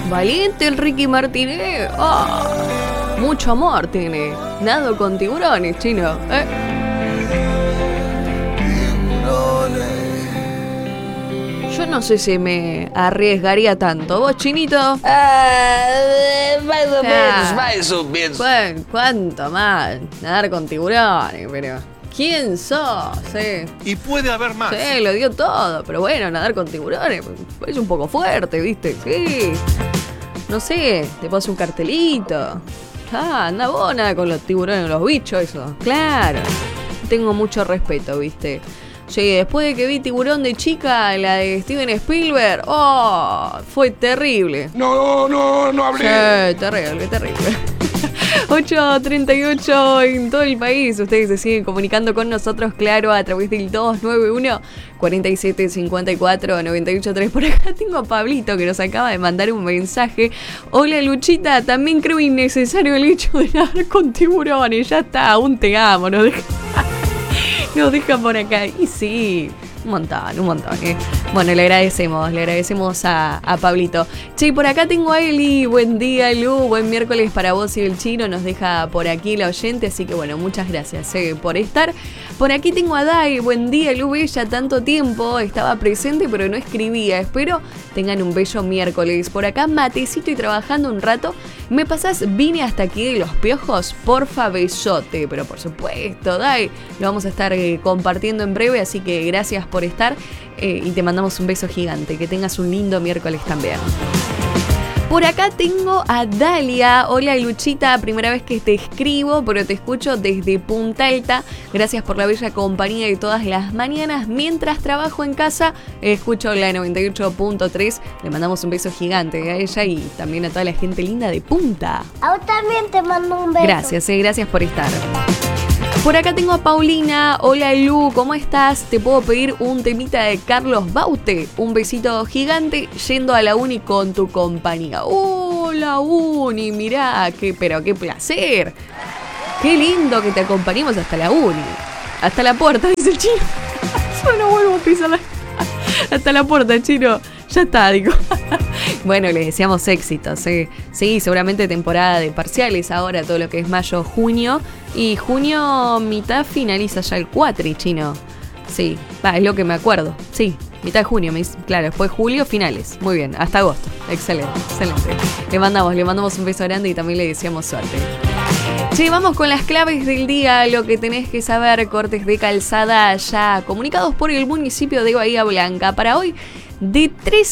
Valiente el Ricky Martínez. Mucho amor tiene. Nado con tiburones, chino. Yo no sé si me arriesgaría tanto. ¿Vos, chinito? Más o menos. ¿Cuánto más? Nadar con tiburones, pero... ¿Quién sos? Sí. Y puede haber más. Sí, lo dio todo. Pero bueno, nadar con tiburones es un poco fuerte, ¿viste? Sí. No sé, te paso un cartelito. Anda vos, nada con los tiburones, los bichos, eso. Claro. Tengo mucho respeto, ¿viste? Sí, después de que vi Tiburón de chica, la de Steven Spielberg, fue terrible. No hablé. Sí, terrible. 8:38 en todo el país. Ustedes se siguen comunicando con nosotros, claro, a través del 291-4754-983. Por acá tengo a Pablito que nos acaba de mandar un mensaje. Hola, Luchita, también creo innecesario el hecho de nadar con tiburones. Ya está, aún te amo, nos deja por acá. Y sí, un montón. Bueno, le agradecemos a Pablito. Che, por acá tengo a Eli. Buen día, Lu. Buen miércoles para vos y el chino. Nos deja por aquí la oyente. Así que bueno, muchas gracias por estar. Por aquí tengo a Dai. Buen día, Lu Bella. Tanto tiempo. Estaba presente, pero no escribía. Espero tengan un bello miércoles. Por acá, matecito y trabajando un rato. ¿Me pasás? Vine hasta aquí de Los Piojos. Porfa, besote. Pero por supuesto, Dai. Lo vamos a estar compartiendo en breve. Así que gracias por estar. Y te mandamos un beso gigante. Que tengas un lindo miércoles también. Por acá tengo a Dalia. Hola, Luchita, primera vez que te escribo, pero te escucho desde Punta Alta. Gracias por la bella compañía de todas las mañanas. Mientras trabajo en casa, escucho la 98.3. Le mandamos un beso gigante a ella y también a toda la gente linda de Punta. A vos también te mando un beso. Gracias por estar. Por acá tengo a Paulina. Hola, Lu, ¿cómo estás? Te puedo pedir un temita de Carlos Baute. Un besito gigante yendo a la uni con tu compañía. La uni, mirá, pero qué placer. Qué lindo que te acompañemos hasta la uni. Hasta la puerta, dice el chino. Yo no vuelvo a pisar hasta la puerta, chino. Ya está, digo. Bueno, les deseamos éxitos. Sí, seguramente temporada de parciales ahora, todo lo que es mayo, junio. Y junio, mitad finaliza ya el cuatri, chino. Sí, es lo que me acuerdo. Sí, mitad de junio, claro, después julio, finales. Muy bien, hasta agosto. Excelente. Le mandamos un beso grande y también le deseamos suerte. Sí, vamos con las claves del día, lo que tenés que saber, cortes de calzada ya comunicados por el municipio de Bahía Blanca. Para hoy, de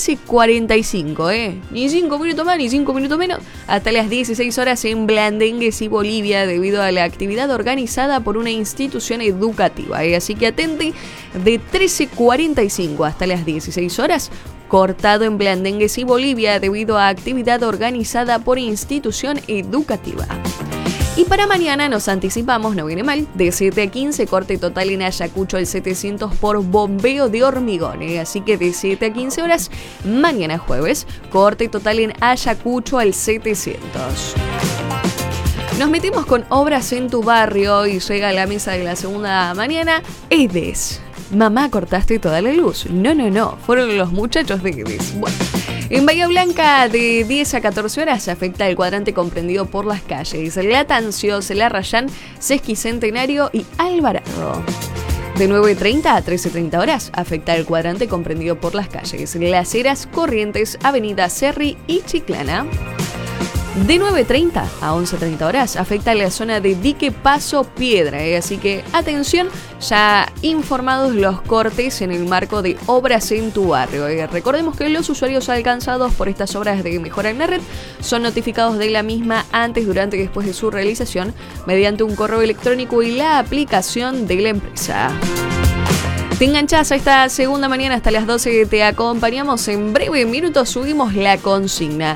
13:45, ni 5 minutos más ni 5 minutos menos, hasta las 16 horas en Blandengues y Bolivia, debido a la actividad organizada por una institución educativa. Así que atente, de 13:45 hasta las 16 horas, cortado en Blandengues y Bolivia, debido a actividad organizada por institución educativa. Y para mañana nos anticipamos, no viene mal, de 7 a 15, corte total en Ayacucho el 700 por bombeo de hormigón. Así que de 7 a 15 horas, mañana jueves, corte total en Ayacucho al 700. Nos metemos con obras en tu barrio y llega a la mesa de la segunda mañana Edes. Mamá, cortaste toda la luz. No, fueron los muchachos de Edes. Bueno. En Bahía Blanca, de 10 a 14 horas, afecta el cuadrante comprendido por las calles La Tancios, La Rayán, Sesquicentenario y Alvarado. De 9:30 a 13:30 horas, afecta el cuadrante comprendido por las calles Las Heras, Corrientes, Avenida Cerri y Chiclana. De 9:30 a 11:30 horas, afecta la zona de Dique Paso Piedra. Así que atención, ya informados los cortes en el marco de obras en tu barrio. Recordemos que los usuarios alcanzados por estas obras de mejora en la red son notificados de la misma antes, durante y después de su realización mediante un correo electrónico y la aplicación de la empresa. Te enganchás a esta segunda mañana hasta las 12, te acompañamos. En breve minutos subimos la consigna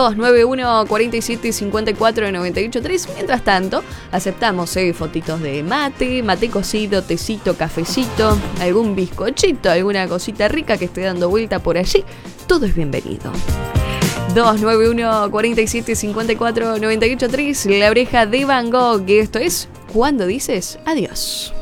291-4754-983. Mientras tanto, aceptamos fotitos de mate cocido, tecito, cafecito, algún bizcochito, alguna cosita rica que esté dando vuelta por allí. Todo es bienvenido. 291-4754-983, La Oreja de Van Gogh. Esto es Cuando Dices Adiós.